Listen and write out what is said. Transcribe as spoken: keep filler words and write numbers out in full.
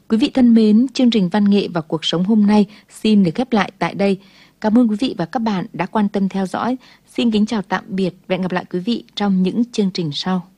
Quý vị thân mến, chương trình Văn nghệ và cuộc sống hôm nay xin được khép lại tại đây. Cảm ơn quý vị và các bạn đã quan tâm theo dõi. Xin kính chào tạm biệt và hẹn gặp lại quý vị trong những chương trình sau.